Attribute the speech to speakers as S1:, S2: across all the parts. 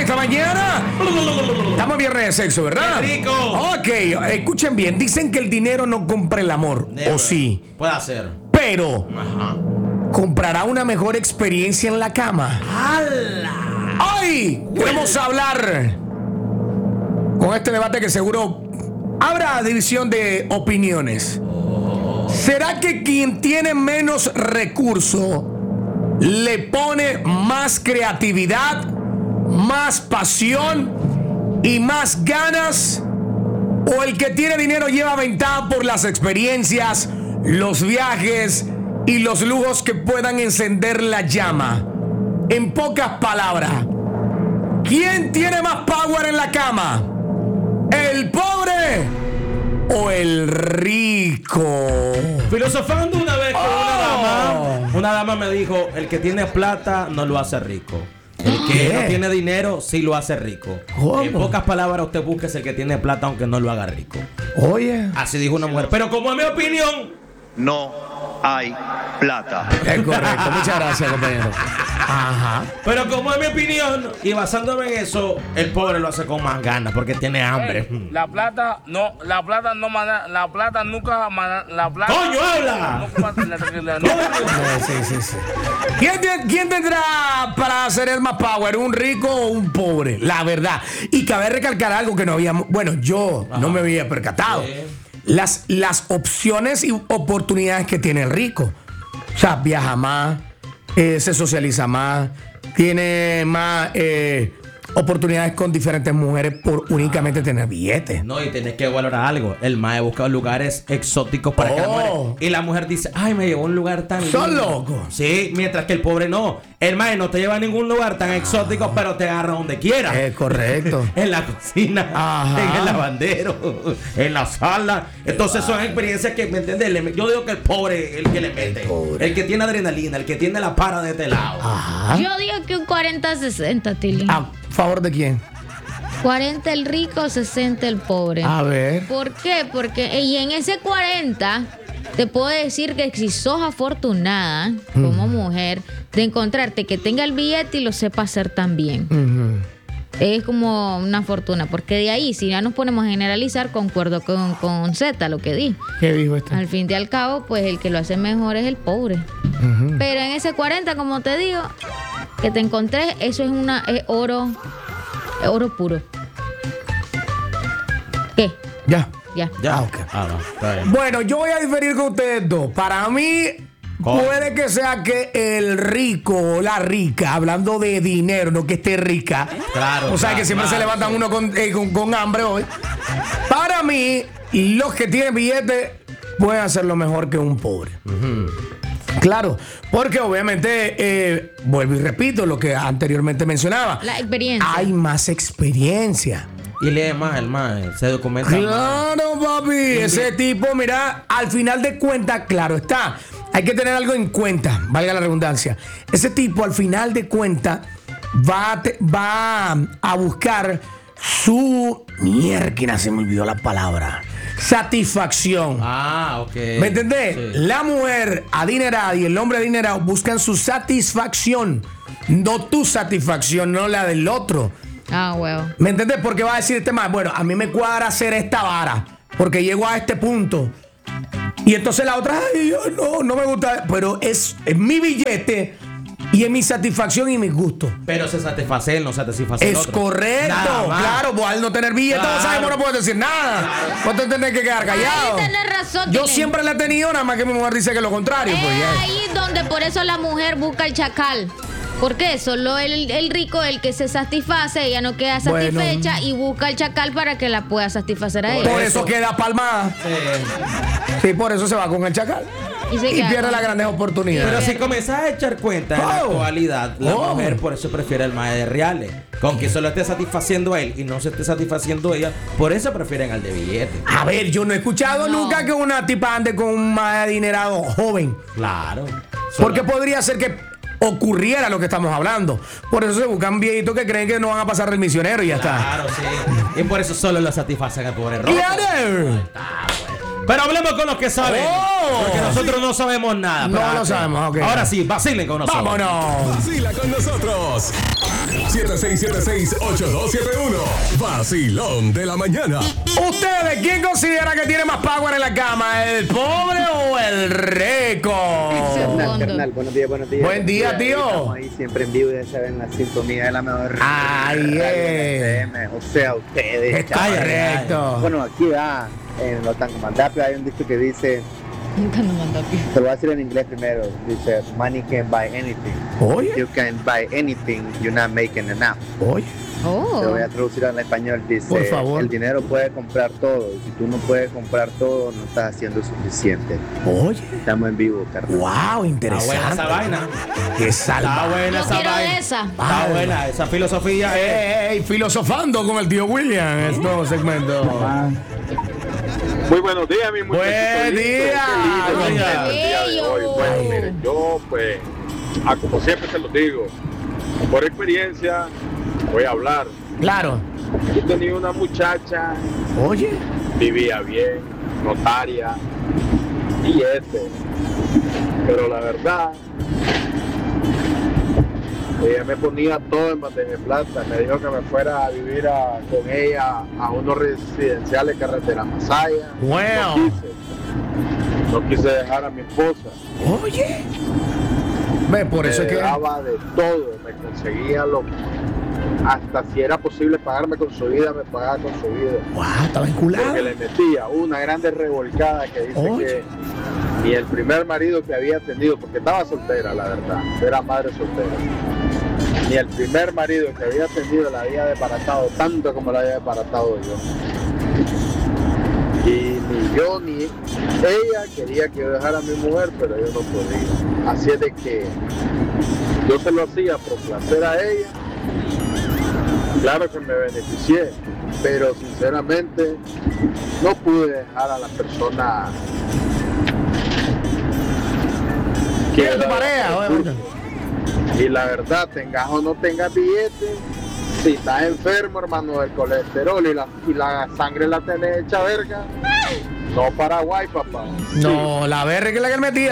S1: esta mañana. Estamos viernes de sexo, ¿verdad?
S2: ¡Qué rico!
S1: Ok, escuchen bien. Dicen que el dinero no compra el amor.
S2: Never.
S1: ¿O sí?
S2: Puede ser.
S1: Pero
S2: Ajá.
S1: comprará una mejor experiencia en la cama.
S2: ¡Hala!
S1: Hoy queremos hablar con este debate que seguro habrá división de opiniones. ¿Será que quien tiene menos recursos le pone más creatividad, más pasión y más ganas? ¿O el que tiene dinero lleva ventaja por las experiencias, los viajes y los lujos que puedan encender la llama? En pocas palabras, ¿quién tiene más power en la cama? ¿El pobre o el rico?
S2: Filosofando una vez con una dama me dijo, el que tiene plata no lo hace rico. El que
S1: ¿Qué?
S2: no tiene dinero sí lo hace rico.
S1: ¿Cómo?
S2: En pocas palabras, usted busque el que tiene plata aunque no lo haga rico.
S1: Oye,
S2: Así dijo una mujer. Pero como es mi opinión,
S3: No hay plata.
S1: es correcto. Muchas gracias, compañero. Ajá.
S2: pero como es mi opinión, y basándome en eso, el pobre lo hace con más ganas porque tiene hambre.
S4: La plata no, la plata nunca, la plata.
S2: ¡Coño, habla!
S1: Sí. ¿Quién tendrá para hacer el más power? ¿Un rico o un pobre? La verdad. Y cabe recalcar algo que no habíamos. Bueno, yo no me había percatado.
S2: Sí.
S1: Las opciones y oportunidades que tiene el rico. O sea, viaja más, se socializa más, tiene más oportunidades con diferentes mujeres por únicamente tener billetes.
S2: No, y tenés que valorar algo. El mae busca lugares exóticos para que la mujer. Y la mujer dice, ay, me llevó a un lugar tan
S1: Son
S2: lindo.
S1: locos.
S2: Sí, mientras que el pobre no. El mae no te lleva a ningún lugar tan exótico, pero te agarra donde quiera.
S1: Es correcto.
S2: En la cocina,
S1: Ajá.
S2: en el lavandero, en la sala. Entonces son experiencias que, ¿me entiendes? Yo digo que el pobre es el que le mete.
S1: pobre.
S2: El que tiene adrenalina, el que tiene la para de este lado.
S1: Ajá.
S5: Yo digo que un 40-60, Tilly.
S1: ¿A favor de quién?
S5: 40 el rico, 60 el pobre.
S1: A ver.
S5: ¿Por qué? Porque y en ese 40 te puedo decir que si sos afortunada como mujer de encontrarte que tenga el billete y lo sepa hacer también. Es como una fortuna, porque de ahí, si ya nos ponemos a generalizar, concuerdo con Z, lo que di.
S1: ¿Qué dijo este?
S5: Al fin y al cabo, pues el que lo hace mejor es el pobre. Pero en ese 40, como te digo, que te encontré, eso es oro puro. ¿Qué?
S1: Ya.
S5: Ya.
S2: Ya.
S1: Ah, ok.
S2: No, está bien.
S1: Bueno, yo voy a diferir con ustedes dos. Para mí,
S2: ¿Cómo?
S1: puede que sea que el rico o la rica, hablando de dinero, no que esté rica.
S2: Claro,
S1: O sea,
S2: claro,
S1: que siempre se
S2: claro,
S1: levantan
S2: sí.
S1: uno con hambre hoy. Para mí, los que tienen billetes pueden hacerlo mejor que un pobre. Claro, porque obviamente, vuelvo y repito lo que anteriormente mencionaba.
S5: La experiencia.
S1: Hay más experiencia.
S2: Y lee más, el mae, se documenta más.
S1: Claro, papi. Ese tipo, mira, al final de cuentas, claro está. Hay que tener algo en cuenta, valga la redundancia. Ese tipo, al final de cuentas, va a buscar su. Mierda, se me olvidó la palabra. Satisfacción.
S2: Ah, ok.
S1: ¿Me entendés?
S2: Sí.
S1: La mujer adinerada y el hombre adinerado buscan su satisfacción. No tu satisfacción, no la del otro.
S5: Ah, huevo.
S1: ¿Me entendés? Porque va a decir este más, bueno, a mí me cuadra hacer esta vara, porque llego a este punto. Y entonces la otra, ay, yo no me gusta, pero es mi billete y es mi satisfacción y mis gustos.
S2: Pero se satisface él, no satisface el
S1: Es
S2: otro.
S1: correcto,
S2: Nada más.
S1: claro, vos al no tener billete,
S2: Claro.
S1: vos sabes, vos no puedes decir nada. Vos te tenés que quedar callado.
S5: Ahí tenés razón,
S1: Yo
S5: Tilly.
S1: siempre la he tenido, nada más que mi mujer dice que lo contrario.
S5: Es
S1: Pues ya.
S5: ahí donde por eso la mujer busca el chacal. Porque solo el rico es el que se satisface, ella no queda
S1: Bueno.
S5: satisfecha y busca el chacal para que la pueda satisfacer a ella.
S1: Por eso queda palmada. Sí, por eso se va con el chacal.
S5: Y se
S1: Y
S5: queda
S1: pierde
S5: con-
S1: la grandes oportunidad.
S2: Pero si comenzás a echar cuenta en la
S1: Oh.
S2: actualidad, la
S1: Oh.
S2: mujer por eso prefiere el mae de reales. Con que solo esté satisfaciendo a él y no se esté satisfaciendo ella, por eso prefieren al de billete.
S1: A ver, yo no he escuchado
S5: No.
S1: nunca que una tipa ande con un más adinerado joven.
S2: Claro.
S1: Porque podría ser que ocurriera lo que estamos hablando. Por eso se buscan viejitos que creen que no van a pasar del misionero y ya está.
S2: Claro, sí. Y por eso solo lo satisfacen al pobre rojo.
S1: Claro.
S2: Pero hablemos con los que saben. Porque nosotros no sabemos nada.
S1: No lo sabemos, ok.
S2: Ahora sí, vacilen con nosotros.
S1: ¡Vámonos!
S6: Vacila con nosotros. 76768271. Vacilón de la mañana.
S1: ¿Ustedes quién considera que tiene más power en la cama? ¿El pobre o el rico?
S7: Carnal, buenos días.
S1: Buen día, tío.
S7: Estamos ahí siempre en vivo, ya saben, la sintonía de la mejor.
S1: Ay,
S7: O sea, ustedes.
S1: Es correcto.
S7: Bueno, aquí va, en los Tangamandapio hay un dicho que dice,
S5: Cuando manda pie.
S7: te lo voy a decir en inglés primero, dice, money can buy anything.
S1: Oye,
S7: You can buy anything, you're not making enough.
S1: oye.
S7: Te
S5: Oh.
S7: voy a traducir al español, dice,
S1: Por favor.
S7: el dinero puede comprar todo, y si tú no puedes comprar todo, no estás haciendo suficiente.
S1: Oye.
S7: Estamos en vivo, carnal.
S1: Wow,
S2: Está buena
S1: interesante.
S2: esa vaina.
S1: Qué
S2: Está
S1: salva.
S2: buena
S5: Yo
S2: esa
S5: quiero
S2: vaina.
S5: de esa.
S2: Está buena esa filosofía.
S1: Ey, filosofando con el tío William, este nuevo segmento.
S8: Muy buenos días, mi muchachito.
S1: Buen
S8: lindo.
S1: día.
S8: Qué lindo
S2: Buen día.
S8: el día de hoy. Bueno,
S1: Ay.
S8: miren, yo pues, como siempre se los digo, por experiencia voy a hablar.
S1: Claro.
S8: Yo tenía una muchacha,
S1: Oye.
S8: vivía bien, notaria, pero la verdad, ella me ponía todo en bandeja de plata. Me dijo que me fuera a vivir con ella a unos residenciales carretera Masaya.
S1: Wow.
S8: No quise dejar a mi esposa.
S1: Oye. Ve, por eso
S8: Me
S1: es que.
S8: daba de todo, me conseguía hasta si era posible pagarme con su vida, me pagaba con su vida.
S1: Wow, estaba enculado.
S8: Porque le metía una grande revolcada que dice
S1: Oye.
S8: que ni el primer marido que había tenido, porque estaba soltera, la verdad, era madre soltera, ni el primer marido que había tenido la había desbaratado tanto como la había desbaratado yo. Y ni yo ni ella quería que yo dejara a mi mujer, pero yo no podía. Así es de que yo se lo hacía por placer a ella. Claro que me beneficié, pero sinceramente no pude dejar a la persona que
S1: ¿Quién tu
S8: era
S1: pareja? Oye,
S8: y la verdad, tengas o no tengas billete, si estás enfermo, hermano, del colesterol y la sangre la tenés hecha verga, no Paraguay, papá.
S1: no, la verga que es la que él metía.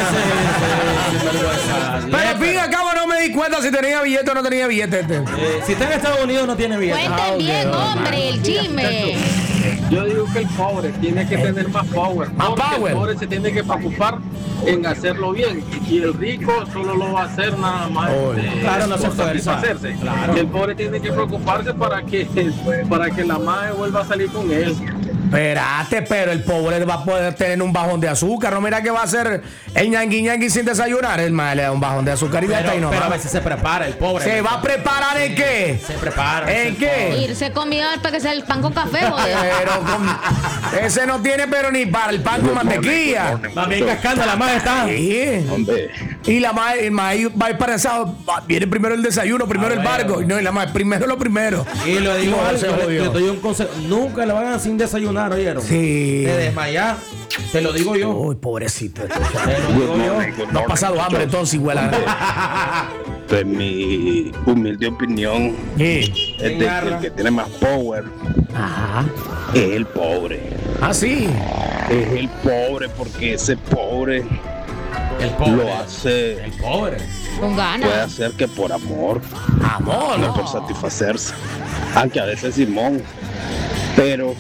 S1: Pero al fin y al cabo no me di cuenta si tenía billete o no tenía billete.
S2: Si está en Estados Unidos no tiene billete.
S5: Cuenten bien, hombre, el chisme.
S9: Yo digo que el pobre tiene que tener más power.
S1: Más
S9: Porque
S1: power.
S9: el pobre se tiene que preocupar en hacerlo bien. Y el rico solo lo va a hacer nada más.
S2: Claro, no se
S9: por
S2: esfuerza.
S9: satisfacerse.
S2: Claro.
S9: Y el pobre tiene que preocuparse para que la madre vuelva a salir con él.
S1: Espérate, pero el pobre va a poder tener un bajón de azúcar. No mira que va a hacer el ñangui sin desayunar. El madre le da un bajón de azúcar y ya está ahí
S2: Pero a
S1: nomás.
S2: veces se prepara el pobre.
S1: ¿Se va a preparar en qué?
S2: Se prepara.
S1: ¿En qué?
S5: Irse conmigo para que sea el pan con café, joder.
S1: Pero ese no tiene pero ni para el pan con mantequilla.
S2: También cascando, la madre está.
S1: Sí.
S8: Hombre,
S1: Y la madre, el maíz va a ir para el sábado. Viene primero el desayuno, primero el
S2: bueno.
S1: barco. No, y la madre, primero lo primero.
S2: Y le digo
S1: No,
S2: algo,
S1: se
S2: le
S1: jodió.
S2: doy un consejo. Nunca lo hagan sin desayunar, ¿oyeron?
S1: Sí.
S2: Te desmayas. Te lo digo yo.
S1: Uy, pobrecito.
S2: Te lo digo yo.
S1: No ha pasado hambre entonces, igual.
S8: pues mi humilde opinión
S1: Sí.
S8: es de que el que tiene más power
S1: Ajá.
S8: es el pobre.
S1: Ah, sí.
S8: Es el pobre porque ese pobre
S2: El pobre.
S8: lo hace,
S2: El pobre.
S5: Con
S8: puede
S5: ganas.
S8: hacer que por amor,
S1: Amor,
S8: no
S1: ¿no?
S8: por satisfacerse. Aunque a veces Simón, pero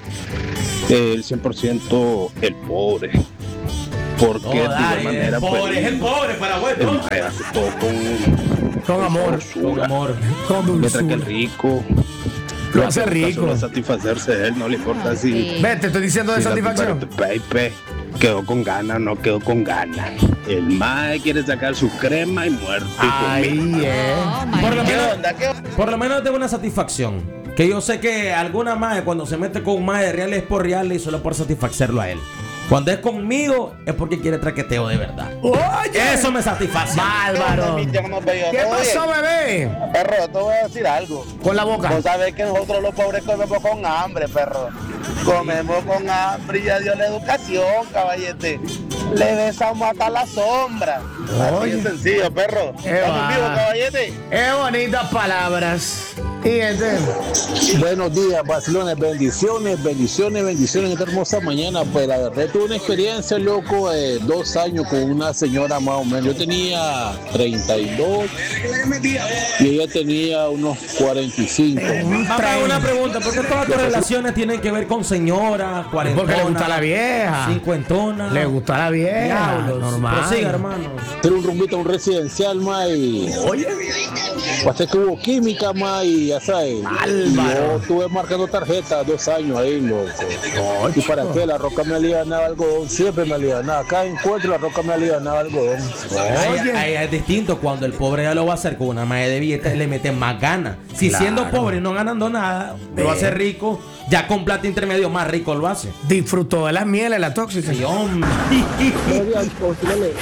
S8: el 100% el pobre. Porque de igual
S2: Dale,
S8: manera
S2: el pobre
S8: pues,
S2: es el pobre para
S8: el
S2: bueno.
S8: mae hace todo
S1: Con amor.
S2: Con
S8: dulzura.
S2: amor.
S1: Con
S8: Mientras que el
S1: dulzura.
S8: rico
S1: Lo hace rico.
S8: solo satisfacerse de él, no le importa si,
S5: Sí.
S1: Ve, te estoy diciendo de
S8: si la
S1: satisfacción.
S8: Pepe quedó con ganas o no quedó con ganas. El mae quiere sacar su crema y muerte.
S1: Ahí,
S5: Oh, my
S2: Por lo
S5: God.
S2: menos, por lo menos tengo una satisfacción. Que yo sé que alguna madre cuando se mete con un madre real es por real y solo por satisfacerlo a él. Cuando es conmigo es porque quiere traqueteo de verdad.
S1: Oye,
S2: Eso me satisface.
S1: bárbaro. ¿Qué pasó, bebé?
S7: Perro, te voy a decir algo.
S1: Con la boca.
S7: Vos sabés que nosotros los pobres comemos con hambre, perro. Comemos con hambre y ya dio la educación, caballete. Le besamos hasta la sombra. Así
S1: Oye.
S7: es sencillo, perro.
S1: Qué
S7: Estamos en vivo,
S1: va.
S7: caballete.
S1: Qué bonitas palabras.
S8: Buenos días, vacilones, bendiciones en esta hermosa mañana. Pues la verdad tuve una experiencia, loco, de 2 años con una señora más o menos. Yo tenía 32 y ella tenía unos 45.
S2: Papá, una pregunta, ¿por qué todas tus relaciones tienen que ver con señora, cuarentona?
S1: Porque le gusta la vieja.
S2: Cincuentona.
S1: Le gusta la vieja.
S2: Diablos.
S1: Normal.
S2: Prosiga, hermano.
S8: Era un rumbito, un residencial, más y...
S1: Oye.
S8: Pues que hubo química, más y ya sabes. Yo estuve marcando tarjetas 2 años ahí, loco. ¿Y para qué? La roca me alivianaba algodón, siempre me alivianaba. Cada encuentro la roca me alivianaba algodón.
S2: Ahí es distinto. Cuando el pobre ya lo va a hacer con una madre de billetes, le meten más ganas. Si siendo pobre y no ganando nada, lo hace rico, ya con plata intermedio más rico lo hace.
S1: Disfrutó de las mieles, la tóxica.
S2: Sí, hombre.
S10: Yo creo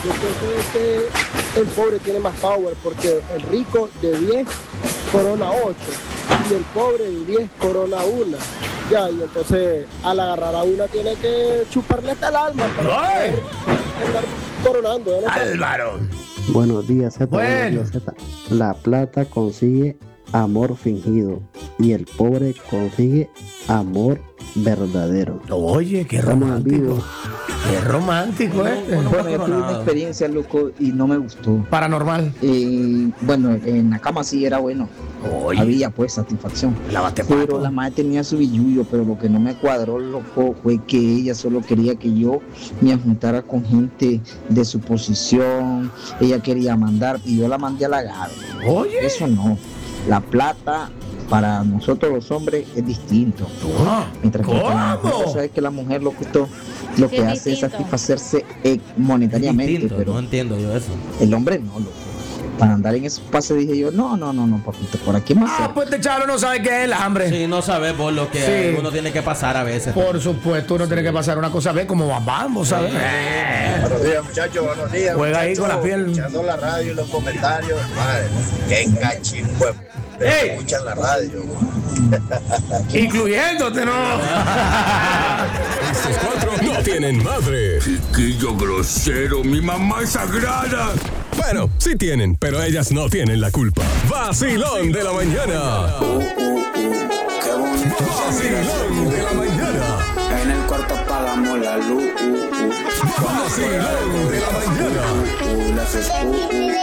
S10: que el pobre tiene más power porque el rico de 10 corona 8 y el pobre de 10 corona 1. Ya, y entonces al agarrar a una tiene que chuparle hasta el alma para poder andar coronando. ¿No?
S1: Álvaro.
S11: Buenos días, Z.
S1: Bueno.
S11: Buenos días, Z. La plata consigue amor fingido y el pobre consigue amor verdadero.
S1: Oye, qué
S11: Estamos en
S1: romántico.
S11: vivo.
S1: Qué romántico,
S12: Bueno, yo tuve una experiencia, loco, y no me gustó.
S1: Paranormal.
S12: Bueno, en la cama sí era bueno.
S1: Oye.
S12: Había pues satisfacción.
S1: Lávate
S12: Pero
S1: pato.
S12: la madre tenía su billullo, pero lo que no me cuadró, loco, fue que ella solo quería que yo me juntara con gente de su posición. Ella quería mandar y yo la mandé a la gana.
S1: Oye.
S12: Eso no. La plata para nosotros los hombres es distinto. Mientras que para la mujer, sabes que la mujer lo que
S5: Es
S12: hace es
S5: distinto.
S12: satisfacerse monetariamente,
S2: Distinto,
S12: pero
S2: no entiendo yo eso.
S12: el hombre no, loco. Para andar en esos pases dije yo, no, papito, por aquí más
S1: Ah,
S12: cerca.
S1: pues este chavo no sabe qué es el hambre.
S2: Sí, no sabes vos lo que
S1: Sí.
S2: uno tiene que pasar a veces.
S1: Por supuesto, uno tiene que pasar una cosa a ver como vamos, ¿sabes?
S7: Buenos días, muchachos, buenos días.
S1: Juega ahí
S7: muchachos.
S1: con la piel.
S7: Escuchando la radio y los comentarios. Madre, qué cachín, pues.
S1: ¡Ey!
S7: Escuchan la radio.
S1: Incluyéndote, ¿no?
S6: Estos 4 no tienen madre.
S13: Chiquillo grosero, mi mamá es sagrada.
S6: Bueno, sí tienen, pero ellas no tienen la culpa. Vacilón de la mañana. Vacilón de la mañana.
S14: En el cuarto apagamos la luz.
S6: Vacilón de la mañana.
S14: Las